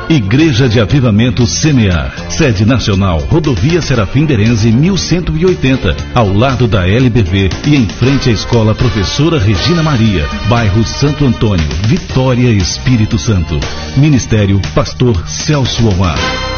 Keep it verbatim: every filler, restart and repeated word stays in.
Igreja de Avivamento Semear. Sede nacional, Rodovia Serafim Derenze mil cento e oitenta, ao lado da L B V e em frente à Escola Professora Regina Maria, bairro Santo Antônio, Vitória, Espírito Santo. Ministério Pastor Celso Omar.